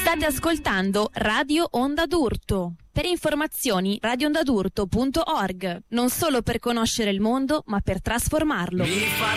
State ascoltando Radio Onda d'Urto. Per informazioni radioondadurto.org. Non solo per conoscere il mondo, ma per trasformarlo.